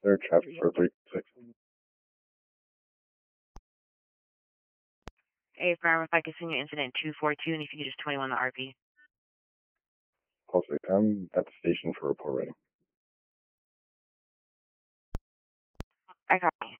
Clear traffic for 36. Hey, Farm, if I could send you incident 242, and if you could just 21 the RP. Call 6, I'm at the station for report ready. I copy.